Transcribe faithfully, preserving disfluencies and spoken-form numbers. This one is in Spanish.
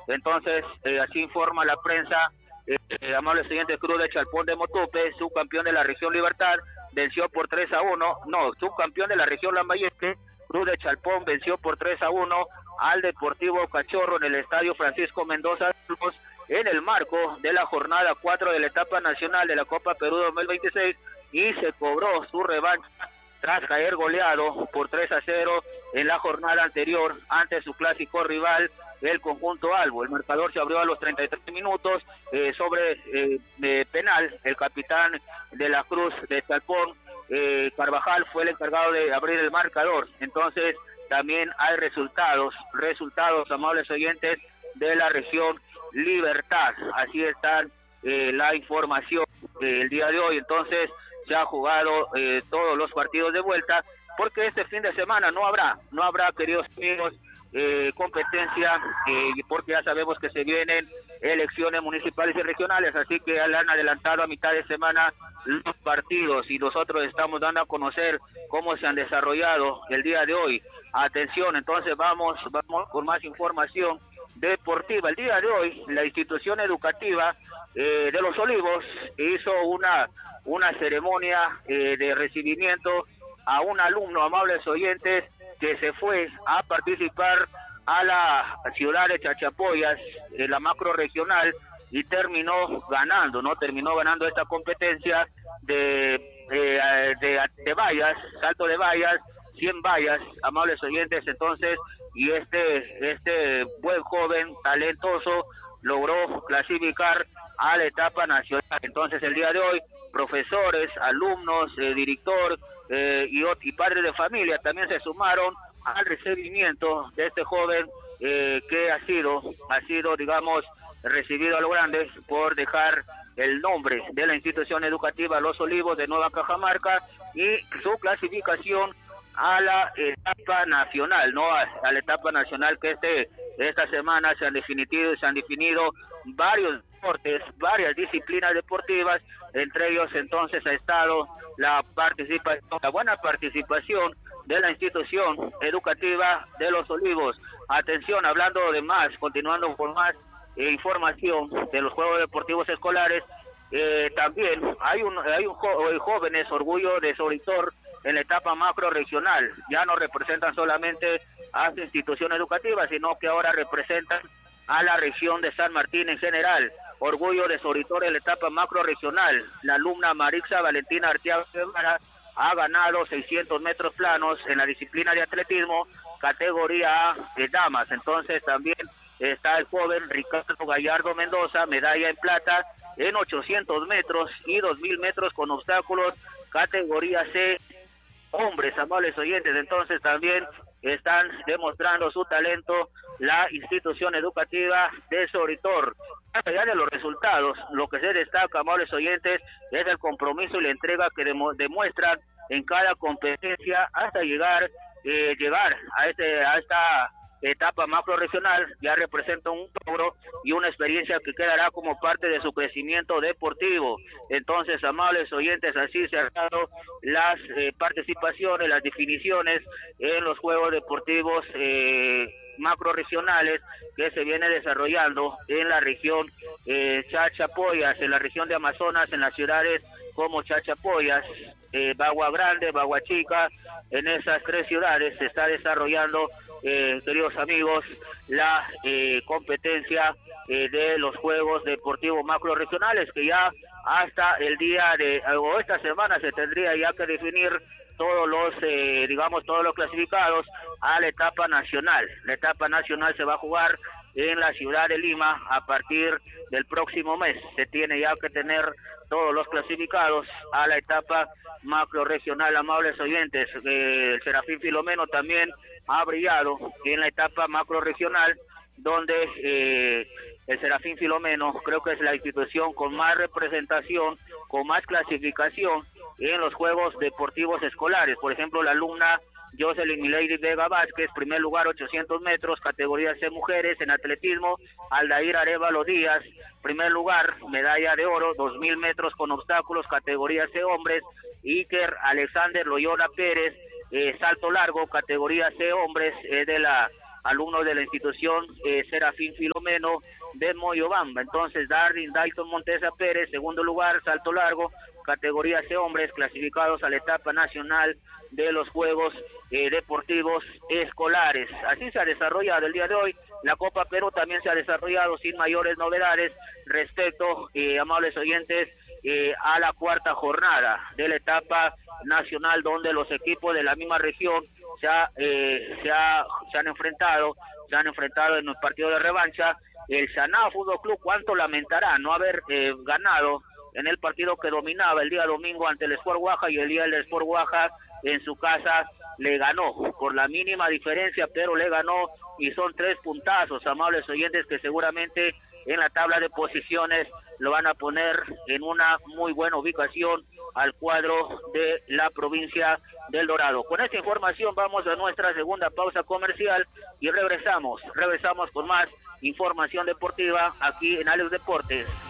Entonces, eh, así informa la prensa. Eh, eh, amables oyentes, Cruz de Chalpón de Motupe, subcampeón de la región Libertad, venció por tres a uno, no, subcampeón de la región Lambayeque, Cruz de Chalpón venció por tres a uno al Deportivo Cachorro en el Estadio Francisco Mendoza en el marco de la jornada cuatro de la etapa nacional de la Copa Perú dos mil veintiséis, y se cobró su revancha tras caer goleado por tres a cero en la jornada anterior ante su clásico rival, el conjunto Albo. El marcador se abrió a los treinta y tres minutos eh, sobre eh, de penal. El capitán de la Cruz de Chalpón, eh, Carvajal, fue el encargado de abrir el marcador. Entonces también hay resultados, resultados, amables oyentes, de la región Libertad. Así está eh, la información eh, el día de hoy. Entonces se ha jugado eh, todos los partidos de vuelta, porque este fin de semana no habrá, no habrá, queridos amigos, eh, competencia, eh, porque ya sabemos que se vienen elecciones municipales y regionales, así que ya le han adelantado a mitad de semana los partidos, y nosotros estamos dando a conocer cómo se han desarrollado el día de hoy. Atención, entonces vamos, vamos con más información deportiva. El día de hoy la institución educativa eh, de Los Olivos hizo una una ceremonia eh, de recibimiento a un alumno, amables oyentes, que se fue a participar a la ciudad de Chachapoyas, en la macro regional, y terminó ganando, ¿no? Terminó ganando esta competencia de, de, de, de vallas, salto de vallas, cien vallas, amables oyentes. Entonces, y este, este buen joven, talentoso, logró clasificar a la etapa nacional. Entonces, el día de hoy, profesores, alumnos, eh, director eh, y, y padres de familia también se sumaron al recibimiento de este joven eh, que ha sido, ha sido, digamos, recibido a lo grande por dejar el nombre de la institución educativa Los Olivos de Nueva Cajamarca y su clasificación a la etapa nacional, ¿no? A, a la etapa nacional que este esta semana se han definido, se han definido varios deportes, varias disciplinas deportivas. Entre ellos entonces ha estado la participación, la buena participación de la institución educativa de Los Olivos. Atención, hablando de más, continuando con más eh, información de los Juegos Deportivos Escolares, eh, también hay un hay un jo jóvenes orgullo de Soritor en la etapa macro regional. Ya no representan solamente a su institución educativa, sino que ahora representan a la región de San Martín en general. Orgullo de Soritor en la etapa macro regional. La alumna Marixa Valentina Arteaga Guevara ha ganado seiscientos metros planos en la disciplina de atletismo, categoría A de damas. Entonces también está el joven Ricardo Gallardo Mendoza, medalla en plata en ochocientos metros y dos mil metros con obstáculos, categoría C, hombres, amables oyentes. Entonces también están demostrando su talento la institución educativa de Soritor. Más allá de los resultados, lo que se destaca, amables oyentes, es el compromiso y la entrega que demu demuestran en cada competencia hasta llegar eh, llegar a este a esta etapa macro regional. Ya representa un logro y una experiencia que quedará como parte de su crecimiento deportivo. Entonces, amables oyentes, así se han dado las eh, participaciones, las definiciones en los Juegos Deportivos eh, macro regionales que se viene desarrollando en la región eh, Chachapoyas, en la región de Amazonas, en las ciudades como Chachapoyas, eh, Bagua Grande, Bagua Chica. En esas tres ciudades se está desarrollando, eh, queridos amigos, la eh, competencia eh, de los Juegos Deportivos Macro Regionales, que ya hasta el día de, o esta semana se tendría ya que definir todos los, eh, digamos, todos los clasificados a la etapa nacional. La etapa nacional se va a jugar en la ciudad de Lima a partir del próximo mes. Se tiene ya que tener todos los clasificados a la etapa macro regional, amables oyentes. Eh, el Serafín Filomeno también ha brillado en la etapa macro regional, donde eh, el Serafín Filomeno creo que es la institución con más representación, con más clasificación en los Juegos Deportivos Escolares. Por ejemplo, la alumna Jocelyn Milady Vega Vázquez, primer lugar ochocientos metros, categoría C mujeres en atletismo. Aldair Arevalo Díaz, primer lugar, medalla de oro, dos mil metros con obstáculos, categoría C hombres. Iker Alexander Loyola Pérez, eh, salto largo, categoría C hombres, eh, de la alumnos de la institución eh, Serafín Filomeno de Moyobamba. Entonces, Darwin Dalton Montesa Pérez, segundo lugar, salto largo, categoría C hombres, clasificados a la etapa nacional de los Juegos eh, Deportivos Escolares. Así se ha desarrollado el día de hoy. La Copa Perú también se ha desarrollado sin mayores novedades respecto, eh, amables oyentes, eh, a la cuarta jornada de la etapa nacional, donde los equipos de la misma región se, ha, eh, se, ha, se han enfrentado, se han enfrentado en el partido de revancha. El Sanao Fútbol Club, cuánto lamentará no haber eh, ganado en el partido que dominaba el día domingo ante el Sport Oaxaca, y el día del Sport Oaxaca en su casa le ganó por la mínima diferencia, pero le ganó, y son tres puntazos, amables oyentes, que seguramente en la tabla de posiciones lo van a poner en una muy buena ubicación al cuadro de la provincia del Dorado. Con esta información vamos a nuestra segunda pausa comercial y regresamos, regresamos con más información deportiva aquí en Alex Deportes.